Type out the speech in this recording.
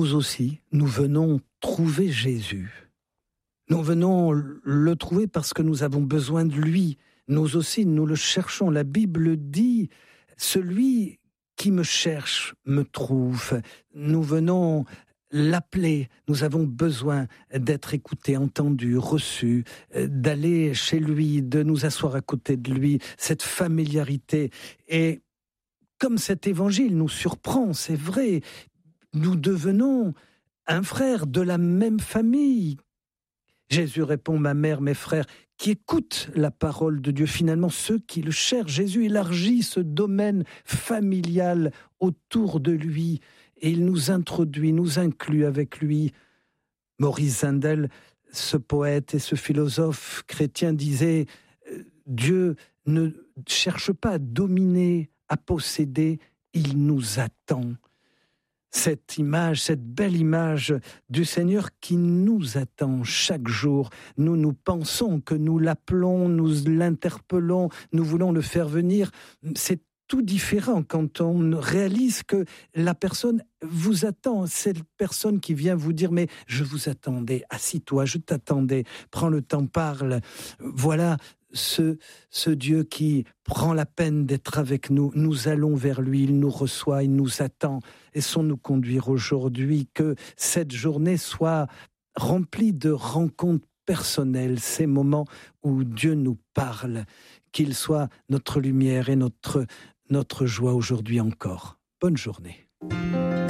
nous aussi, nous venons trouver Jésus. Nous venons le trouver parce que nous avons besoin de lui. Nous aussi, nous le cherchons. La Bible dit « Celui qui me cherche me trouve ». Nous venons l'appeler. Nous avons besoin d'être écoutés, entendus, reçus, d'aller chez lui, de nous asseoir à côté de lui, cette familiarité. Et comme cet évangile nous surprend, c'est vrai, nous devenons un frère de la même famille. Jésus répond, ma mère, mes frères, qui écoutent la parole de Dieu, finalement ceux qui le cherchent. Jésus élargit ce domaine familial autour de lui et il nous introduit, nous inclut avec lui. Maurice Zindel, ce poète et ce philosophe chrétien disait « Dieu ne cherche pas à dominer, à posséder, il nous attend ». Cette image, cette belle image du Seigneur qui nous attend chaque jour. Nous pensons que nous l'appelons, nous l'interpellons, nous voulons le faire venir. C'est tout différent quand on réalise que la personne vous attend. C'est la personne qui vient vous dire « Mais je vous attendais, assis-toi, je t'attendais, prends le temps, parle. » Voilà ce Dieu qui prend la peine d'être avec nous. Nous allons vers lui, il nous reçoit, il nous attend. Laissons-nous conduire aujourd'hui, que cette journée soit remplie de rencontres personnelles, ces moments où Dieu nous parle, qu'il soit notre lumière et notre joie aujourd'hui encore. Bonne journée.